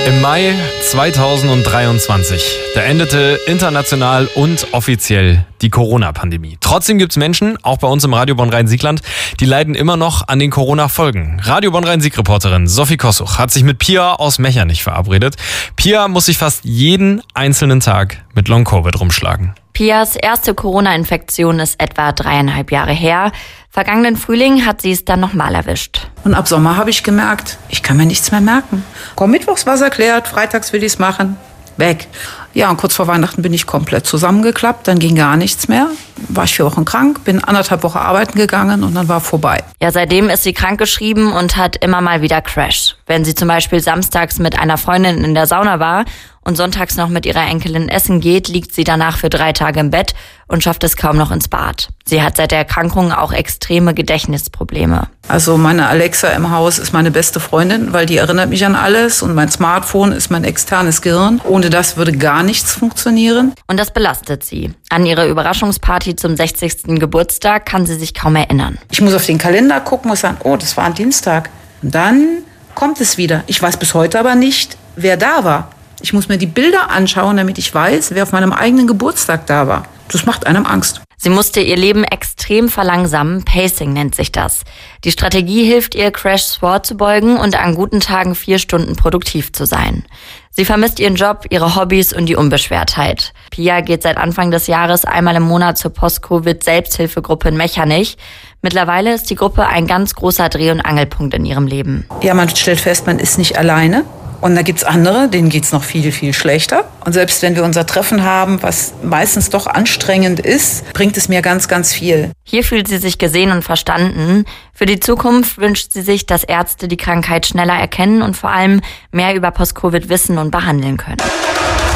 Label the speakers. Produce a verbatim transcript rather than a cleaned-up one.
Speaker 1: Im Mai zweitausenddreiundzwanzig, da endete international und offiziell die Corona-Pandemie. Trotzdem gibt es Menschen, auch bei uns im Radio Bonn-Rhein-Sieg-Land, die leiden immer noch an den Corona-Folgen. Radio Bonn-Rhein-Sieg-Reporterin Sophie Kossuch hat sich mit Pia aus Mechernich verabredet. Pia muss sich fast jeden einzelnen Tag mit Long-Covid rumschlagen.
Speaker 2: Pias erste Corona-Infektion ist etwa dreieinhalb Jahre her. Vergangenen Frühling hat sie es dann nochmal erwischt.
Speaker 3: Und ab Sommer habe ich gemerkt, ich kann mir nichts mehr merken. Komm, mittwochs war's erklärt, freitags will ich's machen. Weg. Ja, und kurz vor Weihnachten bin ich komplett zusammengeklappt, dann ging gar nichts mehr. War ich vier Wochen krank, bin anderthalb Wochen arbeiten gegangen und dann war vorbei.
Speaker 2: Ja, seitdem ist sie krankgeschrieben und hat immer mal wieder Crash. Wenn sie zum Beispiel samstags mit einer Freundin in der Sauna war und sonntags noch mit ihrer Enkelin essen geht, liegt sie danach für drei Tage im Bett und schafft es kaum noch ins Bad. Sie hat seit der Erkrankung auch extreme Gedächtnisprobleme.
Speaker 3: Also meine Alexa im Haus ist meine beste Freundin, weil die erinnert mich an alles und mein Smartphone ist mein externes Gehirn. Ohne das würde gar nichts funktionieren.
Speaker 2: Und das belastet sie. An ihre Überraschungsparty zum sechzigsten Geburtstag kann sie sich kaum erinnern.
Speaker 3: Ich muss auf den Kalender gucken und sagen, oh, das war ein Dienstag. Und dann kommt es wieder. Ich weiß bis heute aber nicht, wer da war. Ich muss mir die Bilder anschauen, damit ich weiß, wer auf meinem eigenen Geburtstag da war. Das macht einem Angst.
Speaker 2: Sie musste ihr Leben extrem verlangsamen. Pacing nennt sich das. Die Strategie hilft ihr, Crashs vorzubeugen und an guten Tagen vier Stunden produktiv zu sein. Sie vermisst ihren Job, ihre Hobbys und die Unbeschwertheit. Pia geht seit Anfang des Jahres einmal im Monat zur Post-Covid-Selbsthilfegruppe in Mechernich. Mittlerweile ist die Gruppe ein ganz großer Dreh- und Angelpunkt in ihrem Leben.
Speaker 3: Ja, man stellt fest, man ist nicht alleine. Und da gibt's andere, denen geht's noch viel, viel schlechter. Und selbst wenn wir unser Treffen haben, was meistens doch anstrengend ist, bringt es mir ganz, ganz viel.
Speaker 2: Hier fühlt sie sich gesehen und verstanden. Für die Zukunft wünscht sie sich, dass Ärzte die Krankheit schneller erkennen und vor allem mehr über Post-Covid wissen und behandeln können.